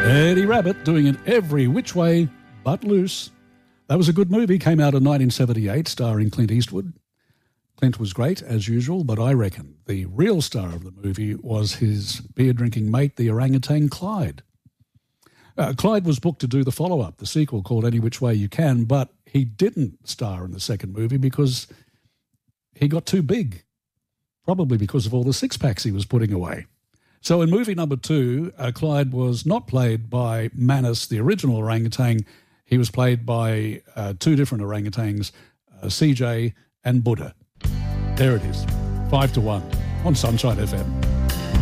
Eddie Rabbitt doing it every which way but loose. That was a good movie, came out in 1978, starring Clint Eastwood. Clint was great, as usual, but I reckon the real star of the movie was his beer-drinking mate, the orangutan Clyde. Clyde was booked to do the follow-up, the sequel called Any Which Way You Can, but he didn't star in the second movie because he got too big, probably because of all the six-packs he was putting away. So in movie number 2, Clyde was not played by Manus, the original orangutan. He was played by two different orangutans, CJ and Buddha. There it is, 5-1 on Sunshine FM.